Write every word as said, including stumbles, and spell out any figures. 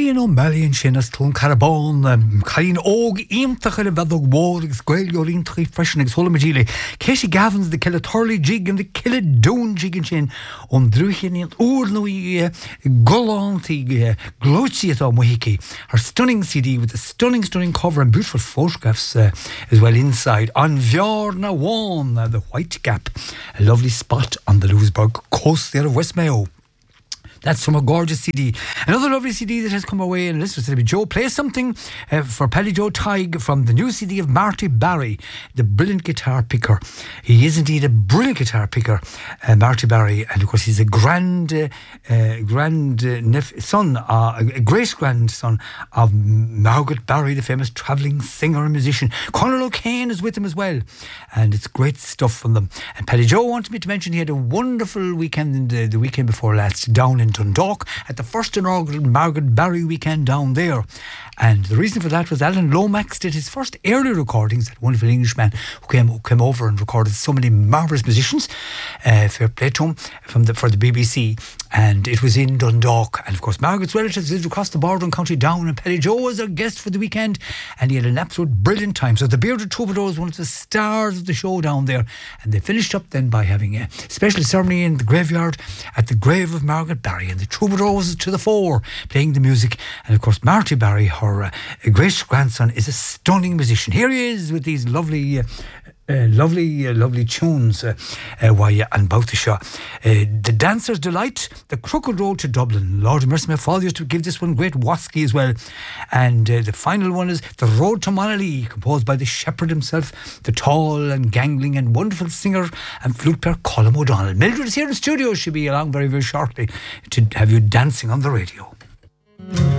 Cillian O'Malley sin as tún Carabón Cain óg íomtach ar a bheadog mór agus gweil oríntaí freisin agus thola madíle Casey Gavins de kille Turley jig and the kille Doon jig and sin on drúchin íon úr nó í golántaí glóití atá mohiki. Her stunning C D with a stunning stunning cover and beautiful photographs uh, as well inside on Bjarna Wan, uh, the White Gap, a lovely spot on the Louisburg coast there of West Mayo. That's from a gorgeous C D. Another lovely C D that has come away, and listeners said, Joe, play something uh, for Pelly Joe Tighe from the new C D of Marty Barry, the brilliant guitar picker. He is indeed a brilliant guitar picker, uh, Marty Barry, and of course he's a grand, uh, uh, grand uh, nep- son, uh, a great grandson of Margaret Barry, the famous travelling singer and musician. Conor O'Kane is with him as well, and it's great stuff from them. And Pelly Joe wanted me to mention he had a wonderful weekend in the, the weekend before last down in Dundalk at the first inaugural Margaret Barry weekend down there. And the reason for that was Alan Lomax did his first early recordings, that wonderful Englishman who came, who came over and recorded so many marvellous musicians, uh, fair play to him, from the, for the B B C. And it was in Dundalk. And of course, Margaret's relatives lived across the border in County Down, and Pelly Joe was our guest for the weekend, and he had an absolute brilliant time. So the Bearded Troubadour was one of the stars of the show down there. And they finished up then by having a special ceremony in the graveyard at the grave of Margaret Barry. And the Troubadour was to the fore, playing the music. And of course, Marty Barry, her uh, great grandson, is a stunning musician. Here he is with these lovely... Uh, Uh, lovely, uh, lovely tunes uh, uh, why and about the show. Uh, the Dancer's Delight, The Crooked Road to Dublin. Lord mercy, my father used to give this one great wasky as well. And uh, the final one is The Road to Monaghan, composed by the shepherd himself, the tall and gangling and wonderful singer and flute player Colm O'Donnell. Mildred is here in the studio. She'll be along very, very shortly to have you dancing on the radio.